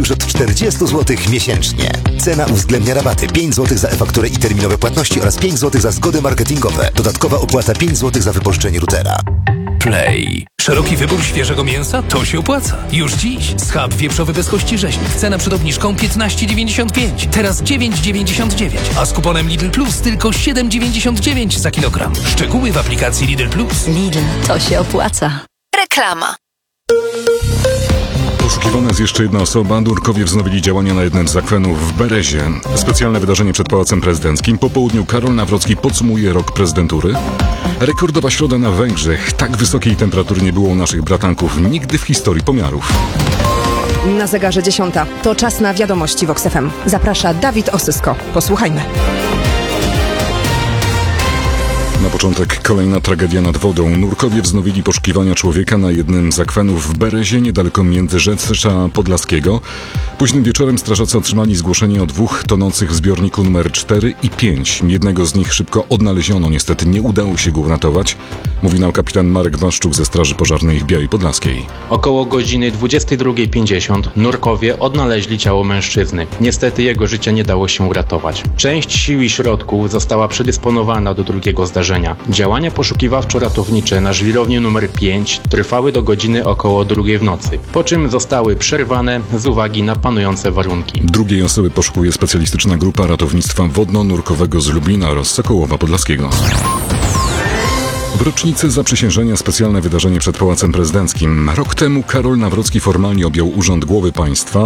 już od 40 zł miesięcznie. Cena uwzględnia rabaty 5 zł za e-fakturę i terminowe płatności oraz 5 zł za zgody marketingowe. Dodatkowa opłata 5 zł za wypożyczenie routera. Play. Szeroki wybór świeżego mięsa? To się opłaca. Już dziś schab wieprzowy bez kości rzeźnik. Cena przed obniżką 15,95. Teraz 9,99. A z kuponem Lidl Plus tylko 7,99 za kilogram. Szczegóły w aplikacji Lidl Plus. Lidl, to się opłaca. Reklama. Poszukiwana jest jeszcze jedna osoba. Nurkowie wznowili działania na jednym z zakwenów w Berezie. Specjalne wydarzenie przed Pałacem Prezydenckim. Po południu Karol Nawrocki podsumuje rok prezydentury. Rekordowa środa na Węgrzech. Tak wysokiej temperatury nie było u naszych bratanków nigdy w historii pomiarów. Na zegarze 10. To czas na wiadomości Vox FM. Zaprasza Dawid Osysko. Posłuchajmy. Na początek kolejna tragedia nad wodą. Nurkowie wznowili poszukiwania człowieka na jednym z akwenów w Berezie, niedaleko Międzyrzecza Podlaskiego. Późnym wieczorem strażacy otrzymali zgłoszenie o 2 tonących w zbiorniku numer 4 i 5. Jednego z nich szybko odnaleziono. Niestety nie udało się go uratować, mówi nam kapitan Marek Waszczuk ze Straży Pożarnej w Białej Podlaskiej. Około godziny 22:50 nurkowie odnaleźli ciało mężczyzny. Niestety jego życia nie dało się uratować. Część sił i środków została przedysponowana do drugiego zdarzenia. Działania poszukiwawczo-ratownicze na żwirowni numer 5 trwały do godziny około 2 w nocy, po czym zostały przerwane z uwagi na panujące warunki. Drugiej osoby poszukuje specjalistyczna grupa ratownictwa wodno-nurkowego z Lublina oraz Sokołowa Podlaskiego. W rocznicę zaprzysiężenia specjalne wydarzenie przed Pałacem Prezydenckim. Rok temu Karol Nawrocki formalnie objął urząd głowy państwa.